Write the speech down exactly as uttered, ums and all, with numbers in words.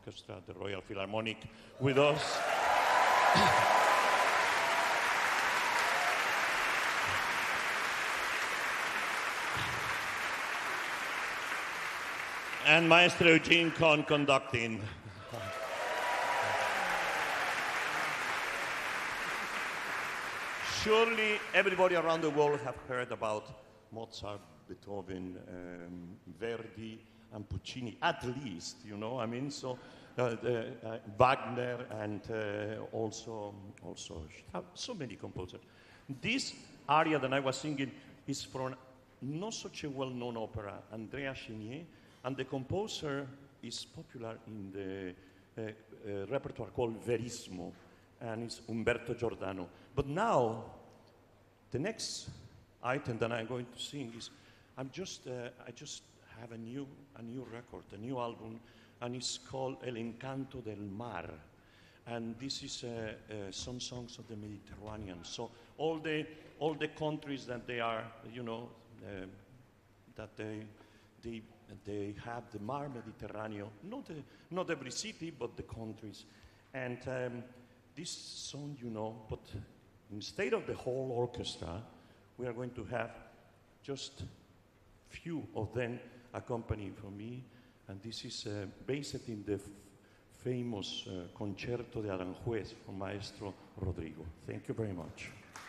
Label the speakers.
Speaker 1: Orchestra, the Royal Philharmonic, with us. And Maestro Eugene Kohn conducting. Surely everybody around the world have heard about Mozart, Beethoven, um, Verdi, and Puccini, at least, you know, I mean, so uh, the, uh, Wagner and uh, also, also so many composers. This aria that I was singing is from not such a well-known opera, Andrea Chenier, and the composer is popular in the uh, uh, repertoire called Verismo, and it's Umberto Giordano. But now, the next item that I'm going to sing is, I'm just, uh, I just have a new, a new record, a new album, and it's called El Encanto del Mar. And this is uh, uh, some songs of the Mediterranean. So all the, all the countries that they are, you know, uh, that they, they, they have the Mar Mediterranean, not, the, not every city, but the countries. And um, this song, you know, but instead of the whole orchestra, we are going to have just few of them accompanying for me, and this is uh, based in the f famous uh, Concerto de Aranjuez from Maestro Rodrigo. Thank you very much.